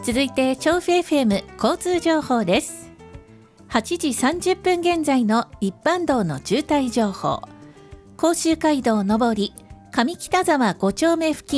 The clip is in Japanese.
続いて調布 FM 交通情報です。8時30分現在の一般道の渋滞情報。甲州街道上り上北沢5丁目付近